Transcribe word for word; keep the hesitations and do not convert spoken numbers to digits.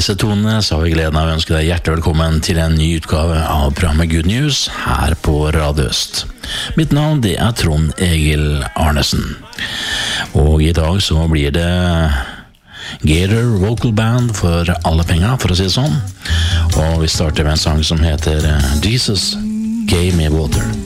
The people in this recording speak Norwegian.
disse tonene så har vi gleden av å ønske deg hjertelig velkommen til en ny utgave av programmet Good News her på Radio Øst. Mitt navn det er Trond Egil Arnesen. Og i dag så blir det Gator Vocal Band for alle penger, for å si det sånn. Og vi starter med en sang som heter Jesus Gave Me Water.